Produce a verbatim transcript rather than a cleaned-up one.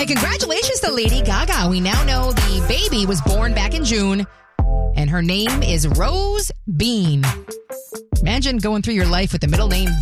Hey, congratulations to Lady Gaga. We now know the baby was born back in June, and her name is Rose Bean. Imagine going through your life with the middle name